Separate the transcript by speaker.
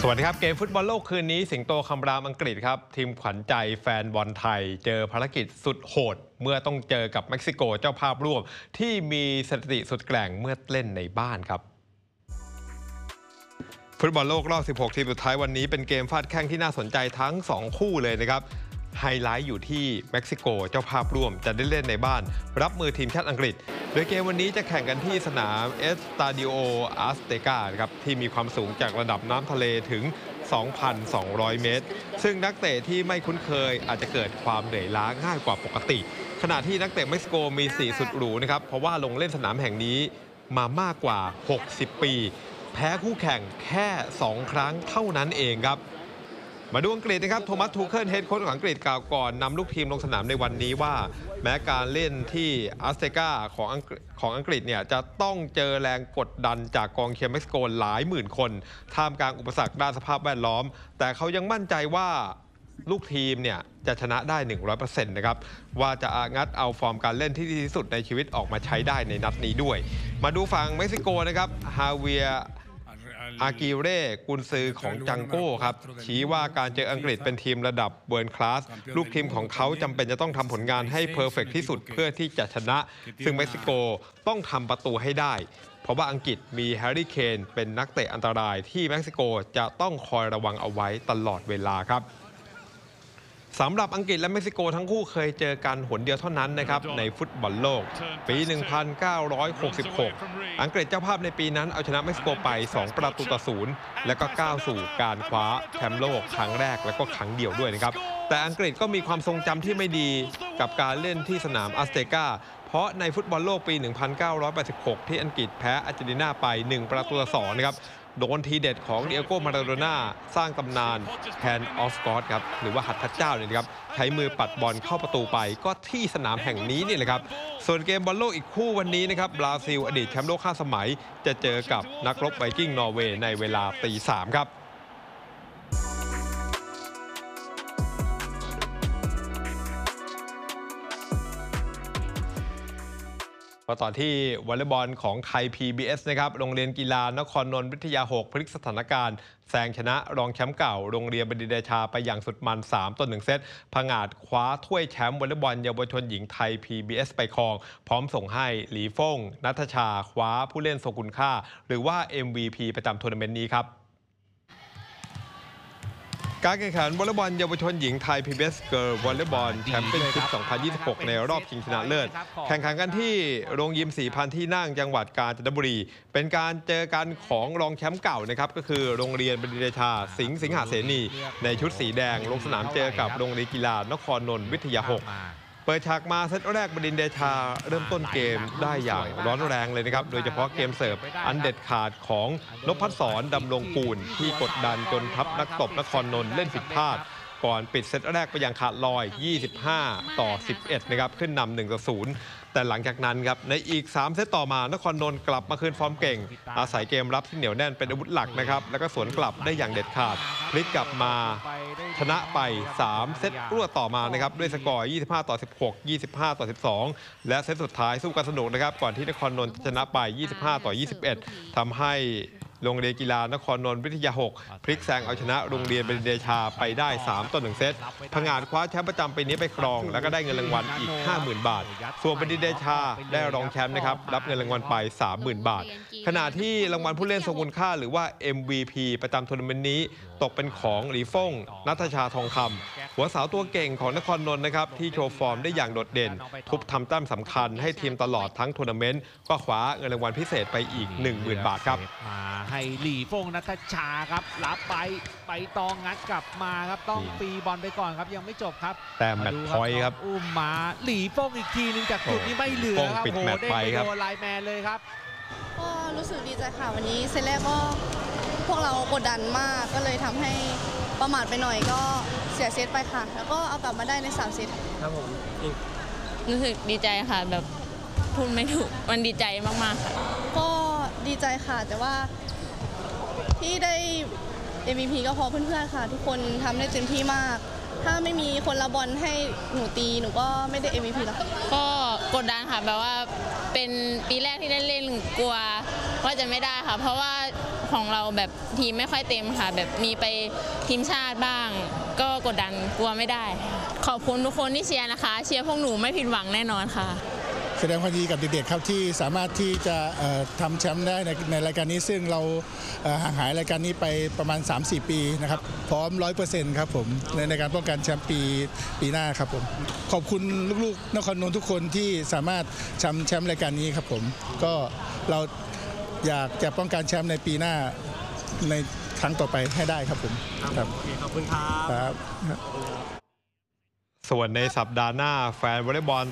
Speaker 1: สวัสดีครับเกมฟุตบอลโลกคืนนี้สิงโตคำรามอังกฤษครับทีมขวัญใจแฟนบอลไทยเจอภารกิจสุดโหดเมื่อต้องเจอกับเม็กซิโกเจ้าภาพร่วมที่มีสถิติสุดแกร่งเมื่อเล่นในบ้านครับฟุตบอลโลกรอบ 16 ทีมสุดท้ายวันนี้เป็นเกมฟาดแข้งที่น่าสนใจทั้ง 2 คู่เลยนะครับไฮไลท์อยู่ที่เม็กซิโกเจ้าภาพร่วมจะได้เล่นในบ้านรับมือทีมชาติอังกฤษโดยเกมวันนี้จะแข่งกันที่สนามเอสตาดิโออาสเตกาครับที่มีความสูงจากระดับน้ำทะเลถึง 2,200 เมตรซึ่งนักเตะที่ไม่คุ้นเคยอาจจะเกิดความเหนื่อยล้าง่ายกว่าปกติขณะที่นักเตะเม็กซิโกมี4สุดหรูนะครับเพราะว่าลงเล่นสนามแห่งนี้มามากกว่า 60 ปีแพ้คู่แข่งแค่ 2 ครั้งเท่านั้นเองครับมาดูอังกฤษนะครับโทมัสทูเคิลเฮดโค้ชของอังกฤษกล่าวก่อนนำลูกทีมลงสนามในวันนี้ว่าแม้การเล่นที่อัสเตกาของอังกฤษเนี่ยจะต้องเจอแรงกดดันจากกองเชียร์เม็กซิโกหลายหมื่นคนท่ามกลางอุปสรรคด้านสภาพแวดล้อมแต่เขายังมั่นใจว่าลูกทีมเนี่ยจะชนะได้ 100% นะครับว่าจะงัดเอาฟอร์มการเล่นที่ดีที่สุดในชีวิตออกมาใช้ได้ในนัดนี้ด้วยมาดูฝั่งเม็กซิโกนะครับฮาเวียอากิเร่กุนซือของจังโก้ครับชี้ว่าการเจออังกฤษเป็นทีมระดับเวิร์ลด์คลาสลูกทีมของเขาจำเป็นจะต้องทำผลงานให้เพอร์เฟกที่สุดเพื่อที่จะชนะซึ่งเม็กซิโกต้องทำประตูให้ได้เพราะว่าอังกฤษมีแฮร์รี่เคนเป็นนักเตะอันตรายที่เม็กซิโกจะต้องคอยระวังเอาไว้ตลอดเวลาครับสำหรับอังกฤษและเม็กซิโกทั้งคู่เคยเจอกันหนเดียวเท่านั้นนะครับในฟุตบอลโลกปี 1966 อังกฤษเจ้าภาพในปีนั้นเอาชนะเม็กซิโกไป 2-0 และก็ก้าวสู่การคว้าแชมป์โลกครั้งแรกและก็ครั้งเดียวด้วยนะครับแต่อังกฤษก็มีความทรงจำที่ไม่ดีกับการเล่นที่สนามอัสเตกาเพราะในฟุตบอลโลกปี 1986 ที่อังกฤษแพ้อาร์เจนตินาไป 1-2 นะครับโดนทีเด็ดของเดียโก้ มาราโดน่าสร้างตำนานแฮนด์ออฟกอดครับหรือว่าหัตถ์เจ้าเนี่ยนะครับใช้มือปัดบอลเข้าประตูไปก็ที่สนามแห่งนี้นี่แหละครับส่วนเกมบอลโลกอีกคู่วันนี้นะครับบราซิลอดีตแชมป์โลก5 สมัยจะเจอกับนักรบไวกิ้งนอร์เวย์ในเวลา 3:00 ครับต่อที่วอลเลย์บอลของไทย PBS นะครับโรงเรียนกีฬานครนนท์วิทยา 6 พลิกสถานการณ์แซงชนะรองแชมป์เก่าโรงเรียนบดินทร์เดชาไปอย่างสุดมัน 3-1 เซตผงาดคว้าถ้วยแชมป์วอลเลย์บอลเยาวชนหญิงไทย PBS ไปครองพร้อมส่งให้หลีฟ่งณัฐชาคว้าผู้เล่นทรงคุณค่าหรือว่า MVP ประจำทัวร์นาเมนต์นี้ครับการแข่งขันวอลเลย์บอลเยาวชนหญิงไทย PBS Girl วอลเลย์บอลแชมเปี้ยนชิพ 2026 ในรอบชิงชนะเลิศแข่งขันกันที่โรงยิม 4,000 ที่นั่งจังหวัดกาญจนบุรีเป็นการเจอกันของรองแชมป์เก่านะครับก็คือโรงเรียนบดินทร์เดชาสิงหาเสนีในชุดสีแดงลงสนามเจอกับโรงเรียนกีฬานครนนท์วิทยา 6เปิดฉากมาเซตแรกบดินทร์เดชาเริ่มต้นเกมได้อย่างร้อนแรงเลยนะครับโดยเฉพาะเกมเสิร์ฟอันเด็ดขาดของนพศรดำรงกูลที่กดดันจนทัพนักตบนครนนท์เล่นผิดพลาดก่อนปิดเซตแรกไปอย่างขาดลอย 25-11 นะครับขึ้นนำ 1-0 แต่หลังจากนั้นครับในอีก 3 เซตต่อมานครนนท์กลับมาคืนฟอร์มเก่งอาศัยเกมรับที่เหนียวแน่นเป็นอาวุธหลักนะครับแล้วก็สวนกลับได้อย่างเด็ดขาดพลิกกลับมาชนะไป 3 เซตรวดต่อมานะครับด้วยสกอร์ 25-16 25-12 และเซตสุดท้ายสู้กันสนุกนะครับก่อนที่นครนนท์ชนะไป 25-21 ทำให้โรงเรียนกีฬานครนนท์วิทยา 6 พลิกแซงเอาชนะโรงเรียนบดินทร์เดชาไปได้ 3-1 เซตผงาดคว้าแชมป์ประจำปีนี้ไปครองแล้วก็ได้เงินรางวัลอีก 50,000 บาทส่วนบดินทร์เดชาได้รองแชมป์นะครับรับเงินรางวัลไป 30,000 บาทขณะที่รางวัลผู้เล่นทรงคุณค่าหรือว่า MVP ประจำทัวร์นาเมนต์นี้ตกเป็นของหลีฟ่งณัฐชาทองคำหัวสาวตัวเก่งของนครนนท์นะครับที่โชว์ฟอร์มได้อย่างโดดเด่นทุบทำแต้มสำคัญให้ทีมตลอดทั้งทัวร์นาเมนต์ก็คว้าเงินรางวัลพิเศษไปอีก 10,000 บาทครับ
Speaker 2: ให้หลี่ฟงณัฐชาครับรับไปตองงัดกลับมาครับต้องปีบอลไปก่อนครับยังไม่จบครับ
Speaker 1: แต่แมตช์พอยต์ครับ
Speaker 2: อุ้มมาหลี่ฟงอีกทีนึงจากจุดนี้ไม่เหลือครับโหเด้งไปโดนไลน์แมนเลยครับ
Speaker 3: ก็รู้สึกดีใจค่ะวันนี้เซตแรกก็พวกเรากดดันมากก็เลยทำให้ประมาทไปหน่อยก็เสียเซตไปค่ะแล้วก็เอากลับมาได้ใน3 เซต
Speaker 4: ครับผม
Speaker 5: รู้สึกดีใจค่ะแบบพูดไม่ถูกมันดีใจมากๆค่ะ
Speaker 3: ก็ดีใจค่ะแต่ว่าที่ได้ MVP ก็เพราะเพื่อนๆค่ะทุกคนทำได้เต็มที่มากถ้าไม่มีคนละบอลให้หนูตีหนูก็ไม่ได้ MVP แล้ว
Speaker 5: ก็กดดันค่ะแบบว่าเป็นปีแรกที่ได้เล่นกลัวว่าจะไม่ได้ค่ะเพราะว่าคของเราแบบทีมไม่ค่อยเต็มค่ะ แบบมีไปทีมชาติบ้าง ก็กดดันกลัวไม่ได้ ขอบคุณทุกคนที่เชียร์นะคะ เชียร์พวกหนูไม่ผิดหวังแน่นอนค่ะ
Speaker 4: แสดงความยินดีกับเด็กๆครับที่สามารถที่จะทำแชมป์ได้ในรายการนี้ซึ่งเราห่างหายรายการนี้ไปประมาณ 3-4 ปีนะครับพร้อม 100% ครับผมในการป้องกันแชมป์ปีหน้าครับผมขอบคุณลูกๆนครนนท์ทุกคนที่สามารถแชมป์รายการนี้ครับผมก็เราอยากจะป้องกันแชมป์ในปีหน้าในครั้งต่อไปให้ได้ครับผมครับ
Speaker 6: ขอบคุณครับ
Speaker 4: ครับ
Speaker 1: ส่วนในสัปดาห์หน้าแฟนวอลเลย์บอล